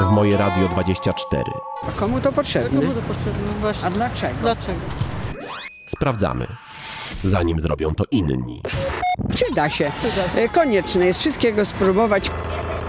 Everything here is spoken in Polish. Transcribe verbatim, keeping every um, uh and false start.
w Moje Radio dwadzieścia cztery. A komu to potrzebne? Komu to potrzebne? Właśnie. A dlaczego? Dlaczego? Sprawdzamy, zanim zrobią to inni. Przyda się. Przyda się. E, Konieczne jest wszystkiego spróbować.